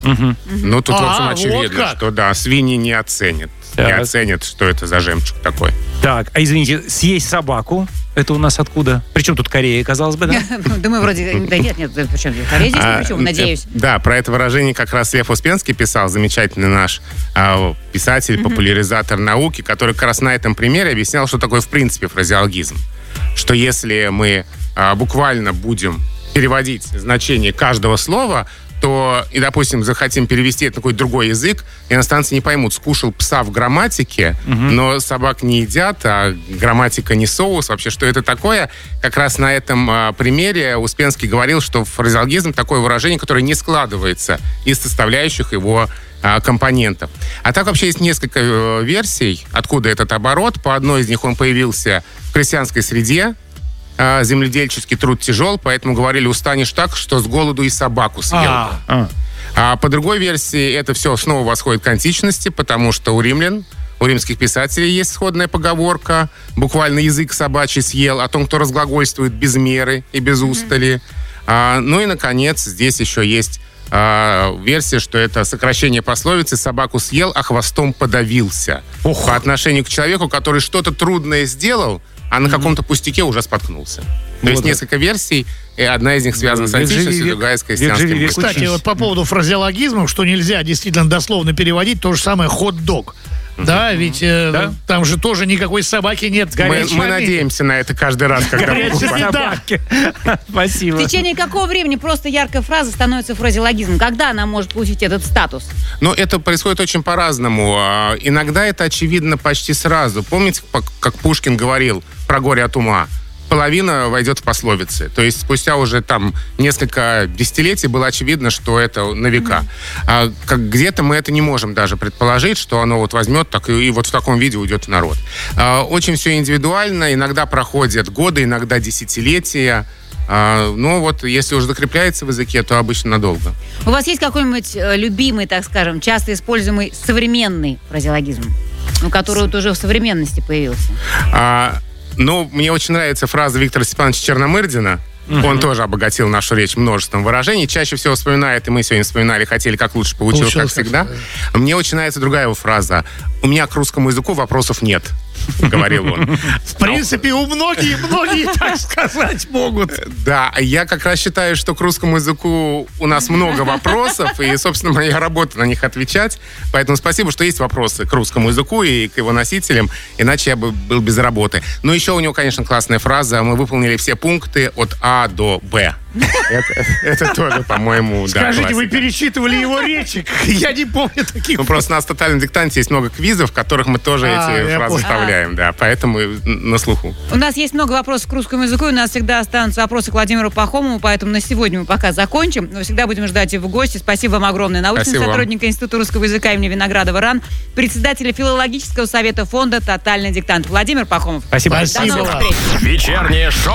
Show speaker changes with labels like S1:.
S1: Ну, тут, в общем, очевидно,
S2: вот
S1: что, да, свиньи не оценят.
S3: Так.
S1: Не оценят, что это за жемчуг такой.
S3: Так, а извините, съесть собаку, это у нас откуда? Причем тут Корея, казалось бы, да?
S2: Да мы вроде... Да нет, причем Корея здесь, причем, надеюсь.
S1: Да, про это выражение как раз Лев Успенский писал, замечательный наш писатель, популяризатор науки, который как раз на этом примере объяснял, что такое в принципе фразеологизм. Что если мы буквально будем переводить значение каждого слова, то, и, допустим, захотим перевести это на какой-то другой язык, иностранцы не поймут, скушал пса в грамматике, но собак не едят, а грамматика не соус. Вообще, что это такое? Как раз на этом примере Успенский говорил, что фразеологизм такое выражение, которое не складывается из составляющих его компонентов. А так вообще есть несколько версий, откуда этот оборот. По одной из них он появился в крестьянской среде. Земледельческий труд тяжел, поэтому говорили, устанешь так, что с голоду и собаку съел. А по другой версии это все снова восходит к античности, потому что у римских писателей есть сходная поговорка, буквально язык собачий съел, о том, кто разглагольствует без меры и без устали. Ну и, наконец, здесь еще есть версия, что это сокращение пословицы «собаку съел, а хвостом подавился». По отношению к человеку, который что-то трудное сделал, а на каком-то пустяке уже споткнулся. То есть несколько версий, и одна из них связана с античностью, другая с крестьянским.
S2: Кстати, вот по поводу фразеологизмов, что нельзя действительно дословно переводить, то же самое хот-дог. Да, ведь там же тоже никакой собаки нет.
S1: Мы надеемся на это каждый раз, когда мы
S3: собаки. Спасибо.
S2: В течение какого времени просто яркая фраза становится фразеологизмом? Когда она может получить этот статус?
S1: Ну, это происходит очень по-разному. Иногда это очевидно почти сразу. Помните, как Пушкин говорил про горе от ума? Половина войдет в пословицы. То есть спустя уже там несколько десятилетий было очевидно, что это на века. Где-то мы это не можем даже предположить, что оно вот возьмет так и вот в таком виде уйдет в народ. Очень все индивидуально. Иногда проходят годы, иногда десятилетия. Но вот если уже закрепляется в языке, то обычно надолго.
S2: У вас есть какой-нибудь любимый, так скажем, часто используемый современный фразеологизм, который вот уже в современности появился?
S1: Ну, мне очень нравится фраза Виктора Степановича Черномырдина. Он тоже обогатил нашу речь множеством выражений. Чаще всего вспоминает, и мы сегодня вспоминали, хотели, как лучше получилось, как всегда. Мне очень нравится другая его фраза. «У меня к русскому языку вопросов нет», говорил он.
S2: В принципе, у многие так сказать могут.
S1: Да, я как раз считаю, что к русскому языку у нас много вопросов, и, собственно, моя работа на них отвечать. Поэтому спасибо, что есть вопросы к русскому языку и к его носителям, иначе я бы был без работы. Но еще у него, конечно, классная фраза. Мы выполнили все пункты от А до Б. Это тоже, по-моему, да.
S2: Скажите, вы перечитывали его речи? Я не помню таких.
S1: Ну, просто на тотальном диктанте есть много квизов, в которых мы тоже эти фразы вставляем, да, поэтому на слуху.
S2: У нас есть много вопросов к русскому языку, у нас всегда останутся вопросы к Владимиру Пахомову, поэтому на сегодня мы пока закончим, но всегда будем ждать его в гости. Спасибо вам огромное. Научный сотрудник Института русского языка имени Виноградова РАН, председатель филологического совета фонда «Тотальный диктант» Владимир Пахомов.
S3: Спасибо.
S2: До новых встреч.
S4: Вечернее шоу.